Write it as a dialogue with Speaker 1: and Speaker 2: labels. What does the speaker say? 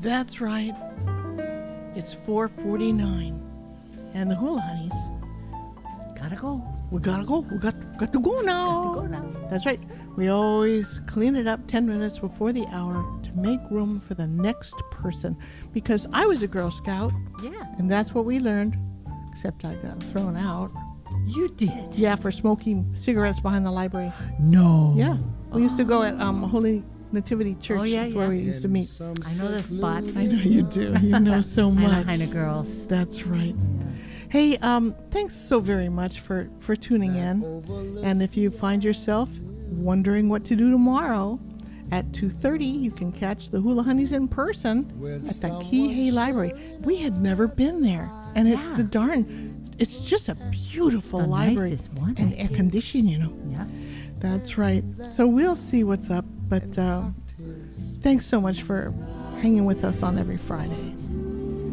Speaker 1: That's right. It's 4:49, and the Hula Honeys.
Speaker 2: Gotta go.
Speaker 1: We gotta go. We got to go now.
Speaker 2: Got to go now.
Speaker 1: That's right. We always clean it up 10 minutes before the hour to make room for the next person. Because I was a Girl Scout,
Speaker 2: Yeah.
Speaker 1: and that's what we learned. Except I got thrown out.
Speaker 2: You did.
Speaker 1: Yeah, for smoking cigarettes behind the library.
Speaker 2: No.
Speaker 1: Yeah. We used to go at Holy Nativity Church.
Speaker 2: Oh, yeah,
Speaker 1: That's where we used to meet.
Speaker 2: I know this spot.
Speaker 1: I know you do. You know so
Speaker 2: I know
Speaker 1: much.
Speaker 2: Heine girls.
Speaker 1: That's right. Hey, thanks so very much for tuning in. And if you find yourself wondering what to do tomorrow, at 2:30, you can catch the Hula Honeys in person at the Kihei Library. We had never been there, and it's just a beautiful
Speaker 2: The
Speaker 1: library
Speaker 2: nicest one,
Speaker 1: and
Speaker 2: I
Speaker 1: air
Speaker 2: think.
Speaker 1: conditioned, you know.
Speaker 2: Yeah.
Speaker 1: That's right. So we'll see what's up, but thanks so much for hanging with us on every Friday.